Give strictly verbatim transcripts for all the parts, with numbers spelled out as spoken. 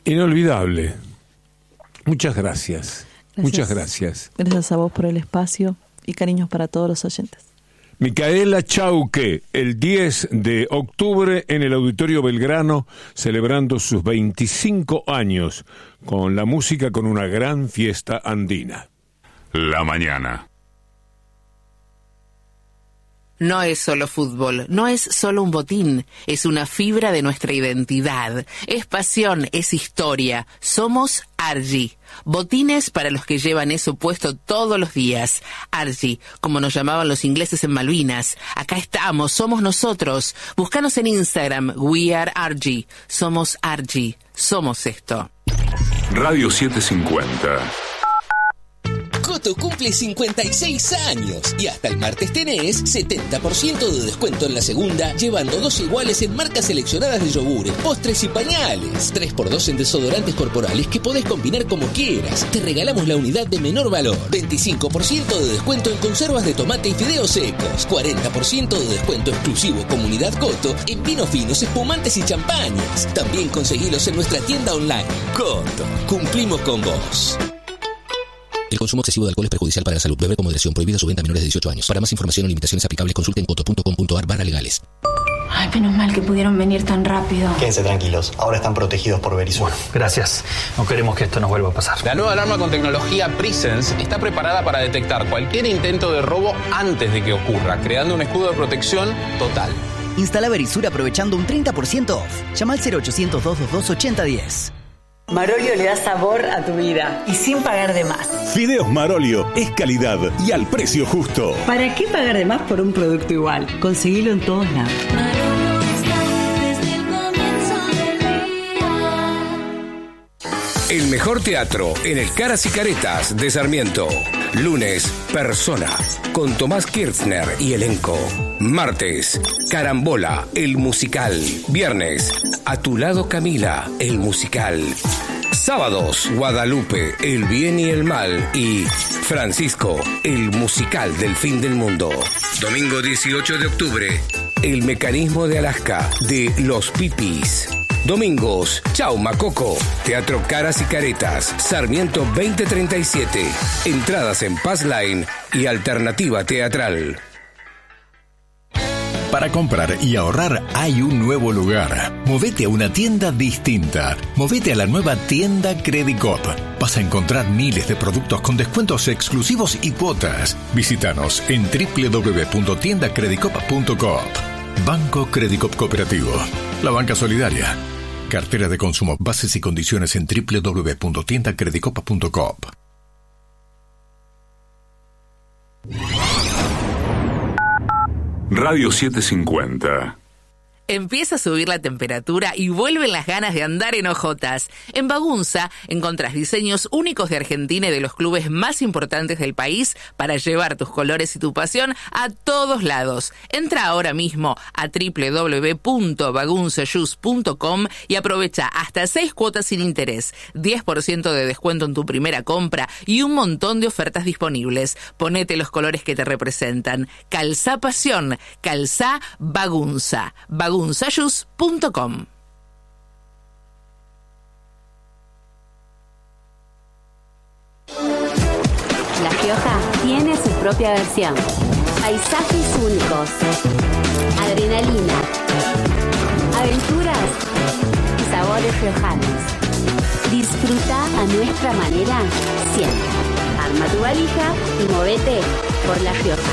Inolvidable. Muchas gracias. gracias. Muchas gracias. Gracias a vos por el espacio y cariños para todos los oyentes. Micaela Chauque, el diez de octubre en el Auditorio Belgrano, celebrando sus veinticinco años con la música, con una gran fiesta andina. La mañana. No es solo fútbol, no es solo un botín, es una fibra de nuestra identidad, es pasión, es historia. Somos Argy, botines para los que llevan eso puesto todos los días. Argy, como nos llamaban los ingleses en Malvinas. Acá estamos, somos nosotros. Búscanos en Instagram, We Are Argy. Somos Argy, somos esto. Radio setecientos cincuenta. Coto cumple cincuenta y seis años y hasta el martes tenés setenta por ciento de descuento en la segunda, llevando dos iguales en marcas seleccionadas de yogures, postres y pañales. tres por dos en desodorantes corporales que podés combinar como quieras. Te regalamos la unidad de menor valor. veinticinco por ciento de descuento en conservas de tomate y fideos secos. cuarenta por ciento de descuento exclusivo Comunidad Coto en vinos finos, espumantes y champañas. También conseguilos en nuestra tienda online. Coto, cumplimos con vos. El consumo excesivo de alcohol es perjudicial para la salud. Beber con moderación. Prohibida su venta a menores de dieciocho años. Para más información o limitaciones aplicables, consulte en coto punto com punto ar barra legales. Ay, menos mal que pudieron venir tan rápido. Quédense tranquilos, ahora están protegidos por Verisur. Bueno, gracias. No queremos que esto nos vuelva a pasar. La nueva alarma con tecnología Presence está preparada para detectar cualquier intento de robo antes de que ocurra, creando un escudo de protección total. Instala Verisur aprovechando un treinta por ciento off. Llama al cero ochocientos, doscientos veintidós, ochenta diez. Marolio le da sabor a tu vida y sin pagar de más. Fideos Marolio es calidad y al precio justo. ¿Para qué pagar de más por un producto igual? Conseguilo en todos lados. El mejor teatro en el Caras y Caretas de Sarmiento. Lunes, Persona, con Tomás Kirchner y elenco. Martes, Carambola, el musical. Viernes, A tu lado Camila, el musical. Sábados, Guadalupe, el bien y el mal. Y Francisco, el musical del fin del mundo. Domingo dieciocho de octubre, El mecanismo de Alaska, de Los Pipis. Domingos, Chau Macoco, Teatro Caras y Caretas, Sarmiento veinte treinta y siete. Entradas en Passline y Alternativa Teatral. Para comprar y ahorrar hay un nuevo lugar. Movete a una tienda distinta. Movete a la nueva tienda Credicop. Vas a encontrar miles de productos con descuentos exclusivos y cuotas. Visítanos en doble u doble u doble u punto tienda credicop punto coop. Banco Credicop Cooperativo. La banca solidaria. Cartera de consumo. Bases y condiciones en doble u doble u doble u punto tienda credicop punto coop. Radio setecientos cincuenta. Empieza a subir la temperatura y vuelven las ganas de andar en hojotas. En Bagunza encontrás diseños únicos de Argentina y de los clubes más importantes del país para llevar tus colores y tu pasión a todos lados. Entra ahora mismo a doble u doble u doble u punto bagunza shoes punto com y aprovecha hasta seis cuotas sin interés, diez por ciento de descuento en tu primera compra y un montón de ofertas disponibles. Ponete los colores que te representan. Calzá pasión, calzá Bagunza. Bagunza bagunza shoes punto com. La Rioja tiene su propia versión. Paisajes únicos, adrenalina, aventuras y sabores riojanos. Disfruta a nuestra manera siempre. Arma tu valija y movete por La Rioja.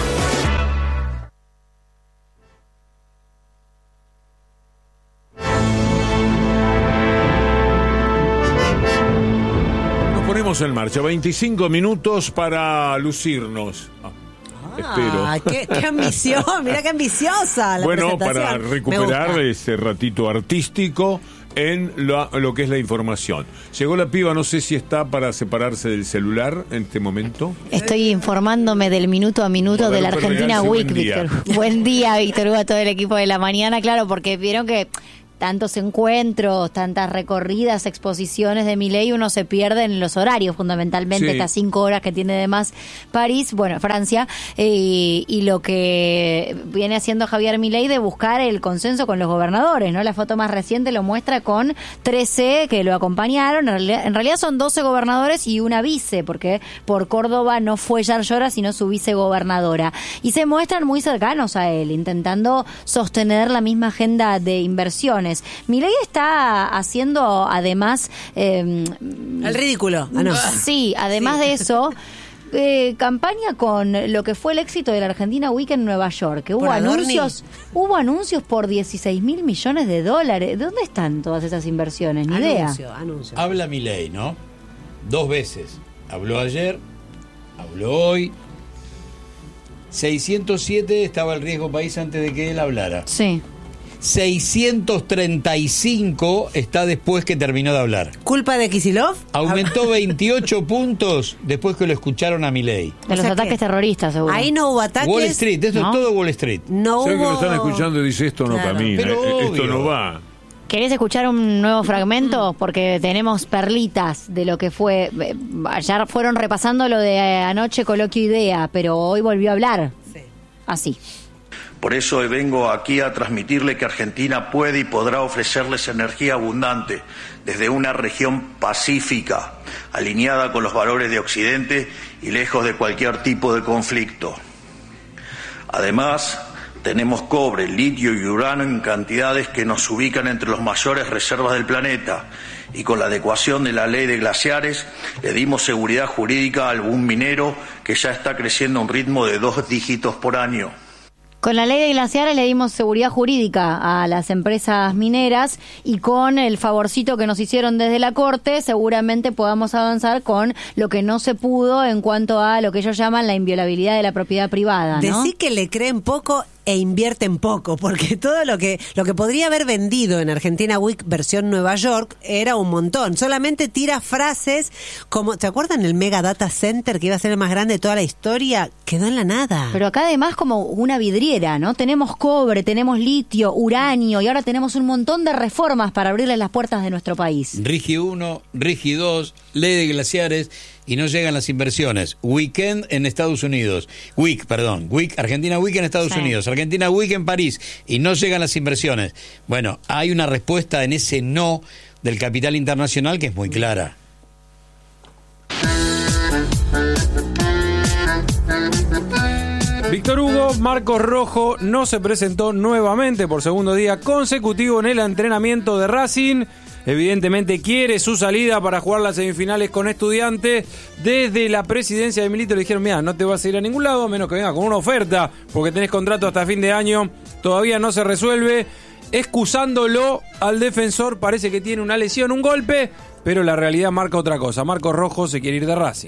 Ponemos en marcha veinticinco minutos para lucirnos. Ah, ah, espero. Qué, qué ambición, mira qué ambiciosa la bueno, presentación. para recuperar ese ratito artístico en lo, lo que es la información. Llegó la piba, no sé si está para separarse del celular en este momento. Estoy informándome del minuto a minuto de la Argentina Week, Víctor. Buen día, Víctor Hugo, a todo el equipo de la mañana, claro, porque vieron que tantos encuentros, tantas recorridas, exposiciones de Milei, uno se pierde en los horarios, fundamentalmente, sí. Estas cinco horas que tiene de más París, bueno, Francia, eh, y lo que viene haciendo Javier Milei de buscar el consenso con los gobernadores, ¿no? La foto más reciente lo muestra con trece que lo acompañaron, en realidad, en realidad son doce gobernadores y una vice, porque por Córdoba no fue Yar Llora, sino su vicegobernadora, y se muestran muy cercanos a él, intentando sostener la misma agenda de inversiones. Milei está haciendo además eh, el ridículo. Ah, no. Sí, además sí. de eso eh, campaña con lo que fue el éxito de la Argentina Week en Nueva York, que hubo anuncios, hubo anuncios por dieciséis mil millones de dólares. ¿De dónde están todas esas inversiones? Ni anuncio, idea. Anuncio. Habla Milei, ¿no? Dos veces. Habló ayer, habló hoy. seiscientos siete estaba el riesgo país antes de que él hablara. Sí. seiscientos treinta y cinco está después que terminó de hablar. ¿Culpa de Kicillof? Aumentó veintiocho puntos después que lo escucharon a Milei. De los o sea ataques terroristas, seguro. Ahí no hubo ataques. Wall Street, esto ¿no? es todo Wall Street. No sé hubo... que lo están escuchando y dice esto no claro. camina, Pero esto obvio. no va. ¿Querés escuchar un nuevo fragmento? Porque tenemos perlitas de lo que fue. Ya fueron repasando lo de anoche, Coloquio Idea, pero hoy volvió a hablar. Sí. Así. Por eso hoy vengo aquí a transmitirle que Argentina puede y podrá ofrecerles energía abundante desde una región pacífica, alineada con los valores de Occidente y lejos de cualquier tipo de conflicto. Además, tenemos cobre, litio y uranio en cantidades que nos ubican entre las mayores reservas del planeta, y con la adecuación de la ley de glaciares le dimos seguridad jurídica a algún minero que ya está creciendo a un ritmo de dos dígitos por año. Con la ley de glaciares le dimos seguridad jurídica a las empresas mineras, y con el favorcito que nos hicieron desde la Corte seguramente podamos avanzar con lo que no se pudo en cuanto a lo que ellos llaman la inviolabilidad de la propiedad privada, ¿no? Decí que le creen poco e invierten poco, porque todo lo que lo que podría haber vendido en Argentina Week versión Nueva York era un montón. Solamente tira frases como, ¿te acuerdan el Mega Data Center que iba a ser el más grande de toda la historia? Quedó en la nada. Pero acá además como una vidriera, ¿no? Tenemos cobre, tenemos litio, uranio, y ahora tenemos un montón de reformas para abrirle las puertas de nuestro país. Rigi uno, Rigi dos, ley de glaciares, y no llegan las inversiones. Weekend en Estados Unidos. Week, perdón. Week, Argentina Week en Estados sí. Unidos. Argentina Week en París. Y no llegan las inversiones. Bueno, hay una respuesta en ese no del capital internacional que es muy clara. Víctor Hugo, Marcos Rojo no se presentó nuevamente por segundo día consecutivo en el entrenamiento de Racing. Evidentemente quiere su salida para jugar las semifinales con Estudiantes. Desde la presidencia de Milito le dijeron, mira, no te vas a ir a ningún lado, a menos que venga con una oferta, porque tenés contrato hasta fin de año. Todavía no se resuelve. Excusándolo al defensor, parece que tiene una lesión, un golpe, pero la realidad marca otra cosa. Marcos Rojo se quiere ir de Racing.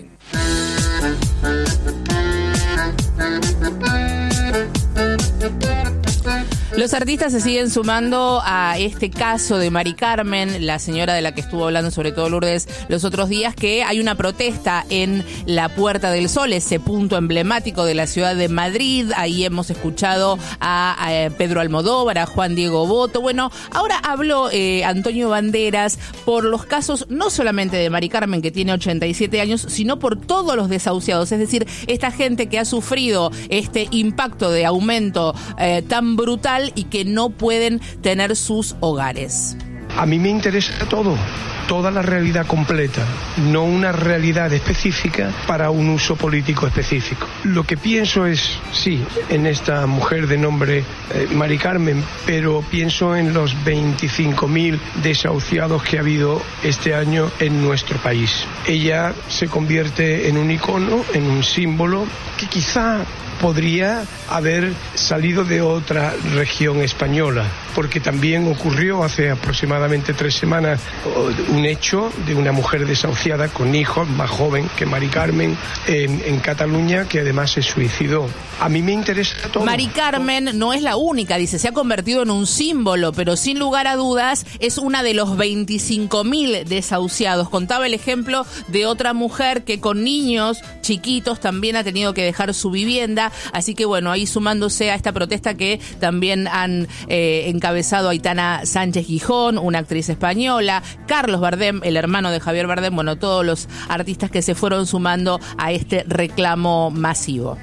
Los artistas se siguen sumando a este caso de Mari Carmen, la señora de la que estuvo hablando sobre todo Lourdes los otros días, que hay una protesta en la Puerta del Sol, ese punto emblemático de la ciudad de Madrid. Ahí hemos escuchado a, a Pedro Almodóvar, a Juan Diego Botto. Bueno, ahora habló eh, Antonio Banderas por los casos no solamente de Mari Carmen, que tiene ochenta y siete años, sino por todos los desahuciados, es decir, esta gente que ha sufrido este impacto de aumento eh, tan brutal y que no pueden tener sus hogares. A mí me interesa todo, toda la realidad completa, no una realidad específica para un uso político específico. Lo que pienso es, sí, en esta mujer de nombre eh, Mari Carmen, pero pienso en los veinticinco mil desahuciados que ha habido este año en nuestro país. Ella se convierte en un icono, en un símbolo que quizá podría haber salido de otra región española, porque también ocurrió hace aproximadamente aproximadamente tres semanas un hecho de una mujer desahuciada con hijos, más joven que Mari Carmen, en, en Cataluña, que además se suicidó. A mí me interesa todo. Mari Carmen no es la única, dice, se ha convertido en un símbolo, pero sin lugar a dudas es una de los veinticinco mil desahuciados. Contaba el ejemplo de otra mujer que con niños chiquitos también ha tenido que dejar su vivienda, así que bueno, ahí sumándose a esta protesta que también han eh, encabezado Aitana Sánchez Gijón, una actriz española, Carlos Bardem, el hermano de Javier Bardem, bueno, todos los artistas que se fueron sumando a este reclamo masivo.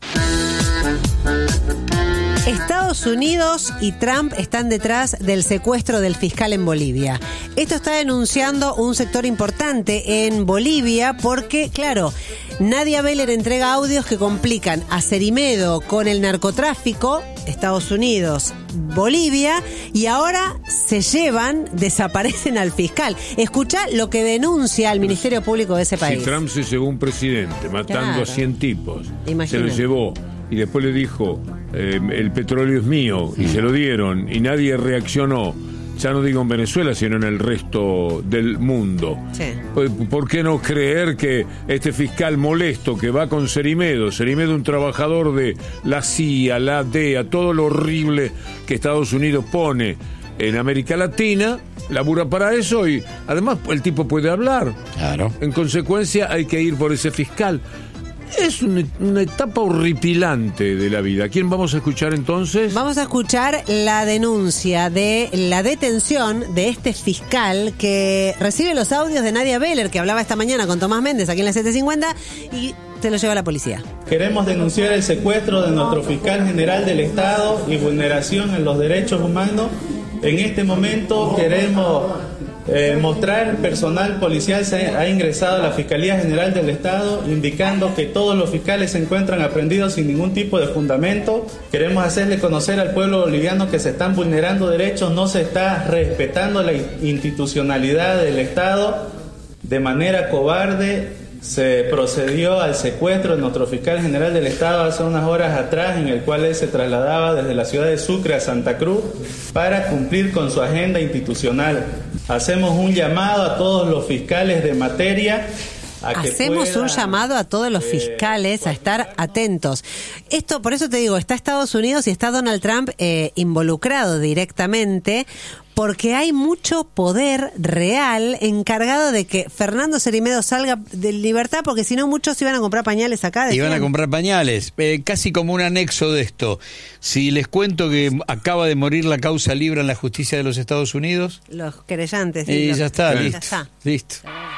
Estados Unidos y Trump están detrás del secuestro del fiscal en Bolivia. Esto está denunciando un sector importante en Bolivia porque, claro, Nadia Beller entrega audios que complican a Cerimedo con el narcotráfico, Estados Unidos, Bolivia, y ahora se llevan, desaparecen al fiscal. Escuchá lo que denuncia el Ministerio Público de ese país. Si Trump se llevó un presidente matando claro. a cien tipos, Imagina. se lo llevó y después le dijo eh, el petróleo es mío y se lo dieron y nadie reaccionó, ya no digo en Venezuela sino en el resto del mundo. Sí. ¿Por qué no creer que este fiscal molesto que va con Cerimedo, Cerimedo un trabajador de la C I A, la D E A, todo lo horrible que Estados Unidos pone en América Latina, labura para eso y además el tipo puede hablar? Claro. En consecuencia hay que ir por ese fiscal. Es una, una etapa horripilante de la vida. ¿A quién vamos a escuchar entonces? Vamos a escuchar la denuncia de la detención de este fiscal que recibe los audios de Nadia Beller, que hablaba esta mañana con Tomás Méndez aquí en la setecientos cincuenta, y se lo lleva la policía. Queremos denunciar el secuestro de nuestro fiscal general del Estado y vulneración en los derechos humanos. En este momento queremos Eh, mostrar personal policial se ha ingresado a la Fiscalía General del Estado indicando que todos los fiscales se encuentran aprehendidos sin ningún tipo de fundamento. Queremos hacerle conocer al pueblo boliviano que se están vulnerando derechos, no se está respetando la institucionalidad del Estado. De manera cobarde se procedió al secuestro de nuestro fiscal general del Estado hace unas horas atrás, en el cual él se trasladaba desde la ciudad de Sucre a Santa Cruz para cumplir con su agenda institucional. Hacemos un llamado a todos los fiscales de materia a que Hacemos puedan, un llamado a todos los fiscales eh, a estar atentos. Esto, por eso te digo, está Estados Unidos y está Donald Trump eh, involucrado directamente, porque hay mucho poder real encargado de que Fernando Cerimedo salga de libertad, porque si no muchos iban a comprar pañales acá. Decían. Iban a comprar pañales, eh, casi como un anexo de esto. Si les cuento que acaba de morir la causa libre en la justicia de los Estados Unidos. Los querellantes. Y los, ya está, ya listo. está. Listo.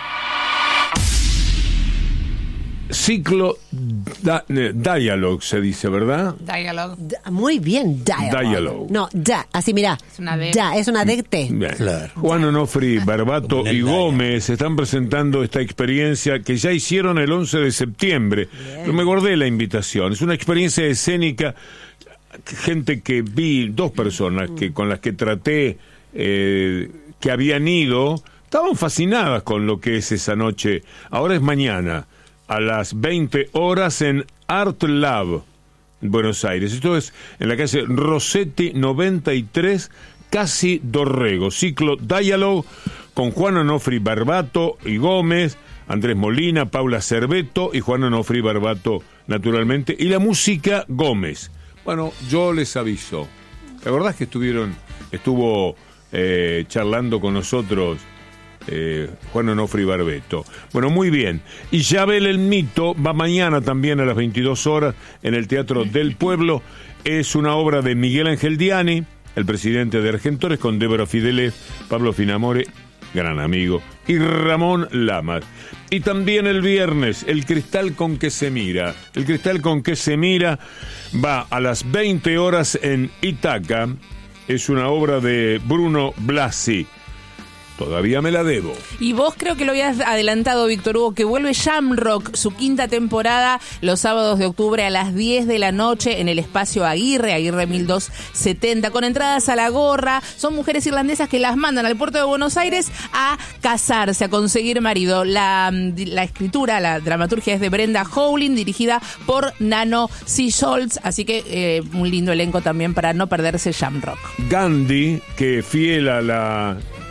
Ciclo da, eh, Dialogue se dice, ¿verdad? Dialogue. Da, muy bien, Dialogue. Dialogue. No, da, así mirá. Es una D. Da, es una D T. Bien. Claro. Juan Onofri, Barbato y Gómez están presentando esta experiencia que ya hicieron el once de septiembre. Yo me guardé la invitación. Es una experiencia escénica. Gente que vi, dos personas que con las que traté, eh, que habían ido, estaban fascinadas con lo que es esa noche. Ahora es mañana, a las veinte horas en Art Lab, Buenos Aires. Esto es en la calle Rossetti noventa y tres, casi Dorrego. Ciclo Dialogue con Juan Onofri, Barbato y Gómez, Andrés Molina, Paula Cerveto y Juan Onofri, Barbato, naturalmente. Y la música Gómez. Bueno, yo les aviso. ¿Te acordás que estuvieron, estuvo eh, charlando con nosotros Eh, Juan Onofri Barbeto? Bueno, muy bien. Y Yabel el Mito va mañana también a las veintidós horas en el Teatro del Pueblo. Es una obra de Miguel Ángel Diani, el presidente de Argentores, con Débora Fidelez, Pablo Finamore, gran amigo, y Ramón Lamas. Y también el viernes, El Cristal con que se mira. El Cristal con que se mira va a las veinte horas en Itaca. Es una obra de Bruno Blasi. Todavía me la debo. Y vos creo que lo habías adelantado, Víctor Hugo, que vuelve Jamrock, su quinta temporada, los sábados de octubre a las diez de la noche en el Espacio Aguirre, Aguirre mil doscientos setenta, con entradas a la gorra. Son mujeres irlandesas que las mandan al puerto de Buenos Aires a casarse, a conseguir marido. La, la escritura, la dramaturgia es de Brenda Howling, dirigida por Nano C. Scholz, así que eh, un lindo elenco también para no perderse Jamrock. Gandhi, que fiel a la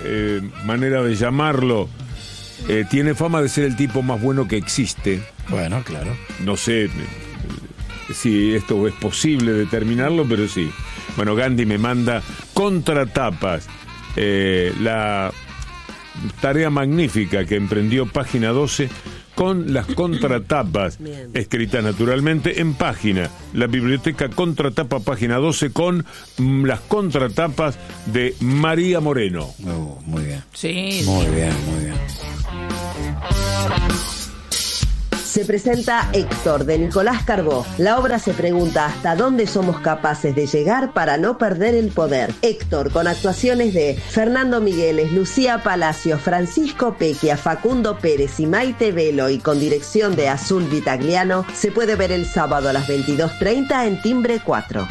eh, manera de llamarlo, eh, tiene fama de ser el tipo más bueno que existe. Bueno, claro. No sé eh, si esto es posible determinarlo, pero sí. Bueno, Gandhi me manda Contratapas, eh, la tarea magnífica que emprendió Página doce con las contratapas, bien, escritas naturalmente en Página, la biblioteca Contratapa Página doce con mm, las contratapas de María Moreno. Oh, muy bien. Sí. Muy bien, muy bien. Se presenta Héctor, de Nicolás Carbó. La obra se pregunta hasta dónde somos capaces de llegar para no perder el poder. Héctor, con actuaciones de Fernando Migueles, Lucía Palacios, Francisco Pequia, Facundo Pérez y Maite Velo, y con dirección de Azul Vitagliano, se puede ver el sábado a las veintidós treinta en Timbre cuatro.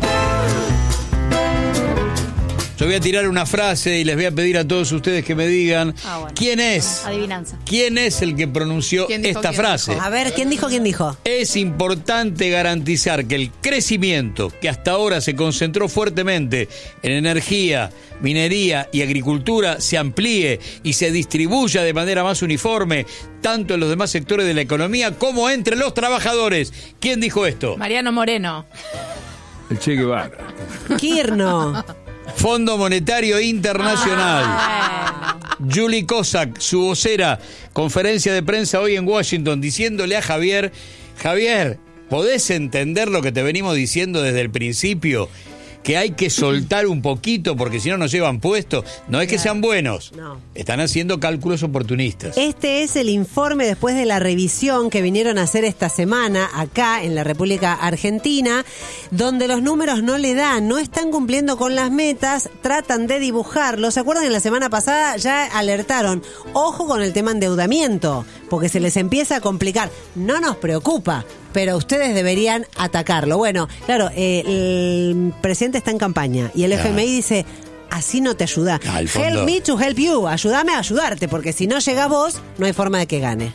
Yo voy a tirar una frase y les voy a pedir a todos ustedes que me digan ah, bueno. quién es. Adivinanza. ¿Quién es el que pronunció esta frase? Dijo? A ver, ¿quién dijo? ¿Quién dijo? Es importante garantizar que el crecimiento que hasta ahora se concentró fuertemente en energía, minería y agricultura se amplíe y se distribuya de manera más uniforme tanto en los demás sectores de la economía como entre los trabajadores. ¿Quién dijo esto? Mariano Moreno. El Che Guevara. Kirno. Fondo Monetario Internacional. Ah, Julie Kozak, su vocera, conferencia de prensa hoy en Washington, diciéndole a Javier, Javier, ¿podés entender lo que te venimos diciendo desde el principio? Que hay que soltar un poquito porque si no nos llevan puestos. No es que sean buenos, no. Están haciendo cálculos oportunistas. Este es el informe después de la revisión que vinieron a hacer esta semana acá en la República Argentina, donde los números no le dan, no están cumpliendo con las metas, tratan de dibujarlo. ¿Se acuerdan? En la semana pasada ya alertaron, ojo con el tema endeudamiento, porque se les empieza a complicar. No nos preocupa, pero ustedes deberían atacarlo. Bueno, claro, eh, el presidente está en campaña y el claro. F M I dice, así no te ayuda. Ah, help me to help you, ayúdame a ayudarte, porque si no llega vos, no hay forma de que gane.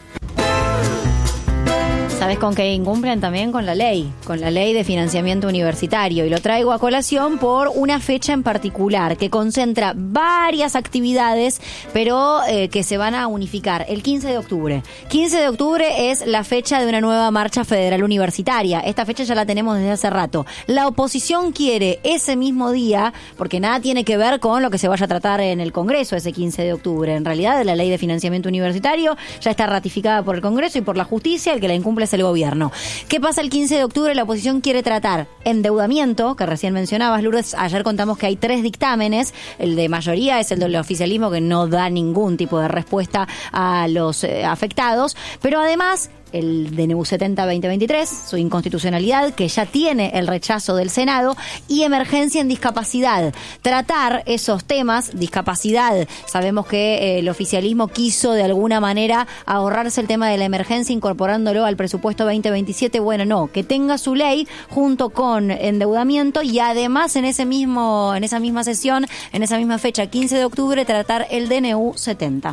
¿Sabes con qué incumplen también? Con la ley, con la ley de financiamiento universitario. Y lo traigo a colación por una fecha en particular que concentra varias actividades, pero eh, que se van a unificar. El quince de octubre. quince de octubre es la fecha de una nueva marcha federal universitaria. Esta fecha ya la tenemos desde hace rato. La oposición quiere ese mismo día, porque nada tiene que ver con lo que se vaya a tratar en el Congreso ese quince de octubre. En realidad, la ley de financiamiento universitario ya está ratificada por el Congreso y por la justicia. El que la incumple es el gobierno. ¿Qué pasa el quince de octubre? La oposición quiere tratar endeudamiento, que recién mencionabas, Lourdes. Ayer contamos que hay tres dictámenes. El de mayoría es el del oficialismo, que no da ningún tipo de respuesta a los eh, afectados, pero además el D N U setenta veinte veintitrés, su inconstitucionalidad, que ya tiene el rechazo del Senado, y emergencia en discapacidad. Tratar esos temas, discapacidad, sabemos que eh, el oficialismo quiso de alguna manera ahorrarse el tema de la emergencia incorporándolo al presupuesto veinte veintisiete. Bueno, no, que tenga su ley junto con endeudamiento, y además en ese mismo, en esa misma sesión, en esa misma fecha, quince de octubre, tratar el D N U setenta.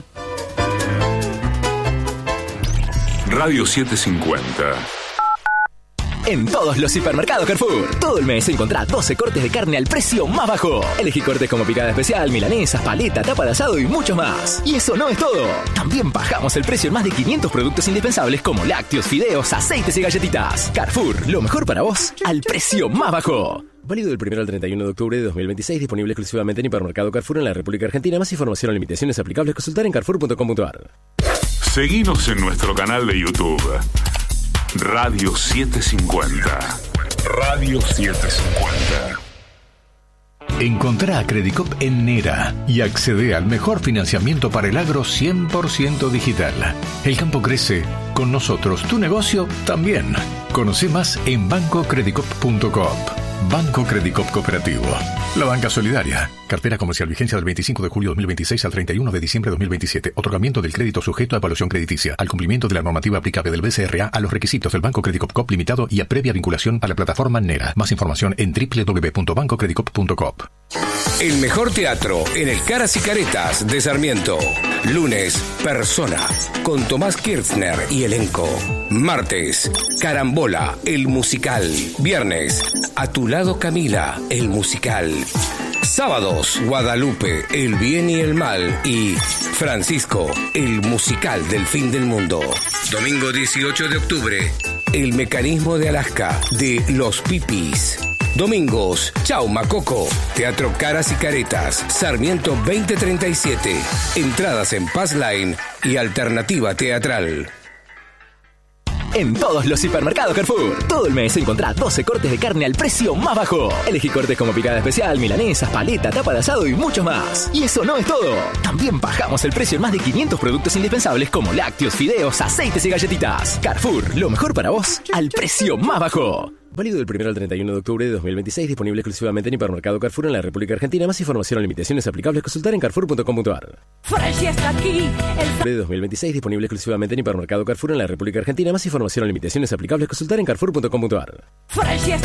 Radio setecientos cincuenta. En todos los hipermercados Carrefour, todo el mes encontrá doce cortes de carne al precio más bajo. Elegí cortes como picada especial, milanesas, paleta, tapa de asado y mucho más. Y eso no es todo. También bajamos el precio en más de quinientos productos indispensables como lácteos, fideos, aceites y galletitas. Carrefour, lo mejor para vos al precio más bajo. Válido del primero al treinta y uno de octubre de dos mil veintiséis, disponible exclusivamente en Hipermercado Carrefour en la República Argentina. Más información o limitaciones aplicables, consultar en carrefour punto com punto a r. Seguinos en nuestro canal de YouTube, Radio setecientos cincuenta. Radio setecientos cincuenta. Encontrá a Credicop en Nera y accede al mejor financiamiento para el agro cien por ciento digital. El campo crece, con nosotros tu negocio también. Conoce más en banco credicop punto coop. Banco Credicop Cooperativo. La banca solidaria. Cartera comercial, vigencia del veinticinco de julio de dos mil veintiséis al treinta y uno de diciembre de dos mil veintisiete. Otorgamiento del crédito sujeto a evaluación crediticia. Al cumplimiento de la normativa aplicable del B C R A a los requisitos del Banco Credicop Coop Limitado y a previa vinculación a la plataforma Nera. Más información en doble u doble u doble u punto banco credicop punto coop. El mejor teatro en el Caras y Caretas de Sarmiento. Lunes, Persona, con Tomás Kirchner y elenco. Martes, Carambola, el musical. Viernes, A tu lado Camila, el musical. Sábados, Guadalupe, El bien y el mal y Francisco, el musical del fin del mundo. Domingo dieciocho de octubre, El mecanismo de Alaska, de Los Pipis. Domingos, Chau Macoco, Teatro Caras y Caretas, Sarmiento veinte treinta y siete. Entradas en Pass Line y Alternativa Teatral. En todos los hipermercados Carrefour, todo el mes encontrá doce cortes de carne al precio más bajo. Elegí cortes como picada especial, milanesas, paleta, tapa de asado y muchos más. Y eso no es todo. También bajamos el precio en más de quinientos productos indispensables como lácteos, fideos, aceites y galletitas. Carrefour, lo mejor para vos al precio más bajo. Válido del primero al treinta y uno de octubre de dos mil veintiséis, disponible exclusivamente en Hipermercado Carrefour en la República Argentina. Más información o limitaciones aplicables, consultar en carrefour punto com punto a r. Fresh está aquí. El... De dos mil veintiséis, disponible exclusivamente en Hipermercado Carrefour en la República Argentina. Más información o limitaciones aplicables, consultar en carrefour punto com punto a r. Fresh está